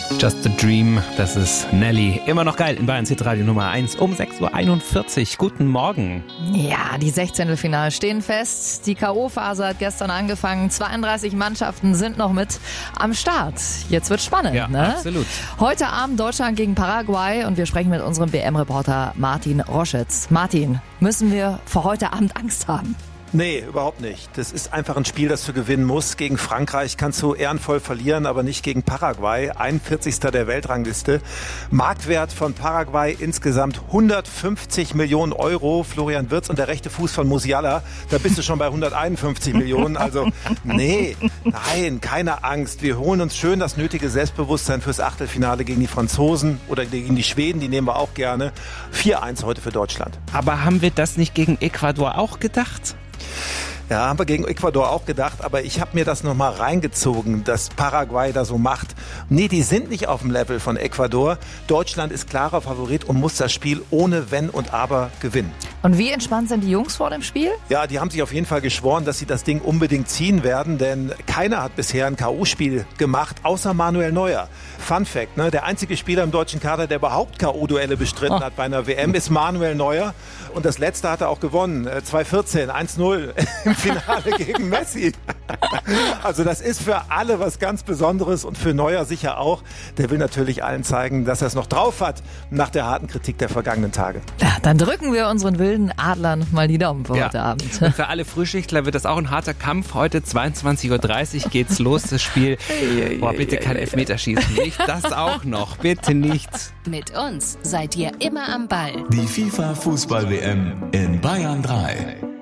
Just a Dream, das ist Nelly. Immer noch geil in Bayern's Hitradio Nummer 1 um 6.41 Uhr. Guten Morgen. Ja, die 16. Finale stehen fest. Die K.O.-Phase hat gestern angefangen. 32 Mannschaften sind noch mit am Start. Jetzt wird spannend, ja, ne? Absolut. Heute Abend Deutschland gegen Paraguay und wir sprechen mit unserem WM-Reporter Martin Roschitz. Martin, müssen wir vor heute Abend Angst haben? Nee, überhaupt nicht. Das ist einfach ein Spiel, das du gewinnen musst. Gegen Frankreich kannst du ehrenvoll verlieren, aber nicht gegen Paraguay. 41. der Weltrangliste. Marktwert von Paraguay insgesamt 150 Millionen Euro. Florian Wirtz und der rechte Fuß von Musiala, da bist du schon bei 151 Millionen. Also nein, keine Angst. Wir holen uns schön das nötige Selbstbewusstsein fürs Achtelfinale gegen die Franzosen oder gegen die Schweden. Die nehmen wir auch gerne. 4-1 heute für Deutschland. Aber haben wir das nicht gegen Ecuador auch gedacht? Ja, haben wir gegen Ecuador auch gedacht, aber ich habe mir das nochmal reingezogen, dass Paraguay da so macht. Nee, die sind nicht auf dem Level von Ecuador. Deutschland ist klarer Favorit und muss das Spiel ohne Wenn und Aber gewinnen. Und wie entspannt sind die Jungs vor dem Spiel? Ja, die haben sich auf jeden Fall geschworen, dass sie das Ding unbedingt ziehen werden, denn keiner hat bisher ein K.O.-Spiel gemacht, außer Manuel Neuer. Fun Fact, ne? Der einzige Spieler im deutschen Kader, der überhaupt K.O.-Duelle bestritten hat bei einer WM, ist Manuel Neuer. Und das letzte hat er auch gewonnen, 2014, 1-0 im Finale gegen Messi. Also das ist für alle was ganz Besonderes und für Neuer sicher auch. Der will natürlich allen zeigen, dass er es noch drauf hat nach der harten Kritik der vergangenen Tage. Ja, dann drücken wir unseren wilden Adlern mal die Daumen für heute Abend. Und für alle Frühschichtler wird das auch ein harter Kampf. Heute 22.30 Uhr geht's los, das Spiel. Boah, bitte kein Elfmeterschießen. Nicht das auch noch. Bitte nicht. Mit uns seid ihr immer am Ball. Die FIFA-Fußball-WM in Bayern 3.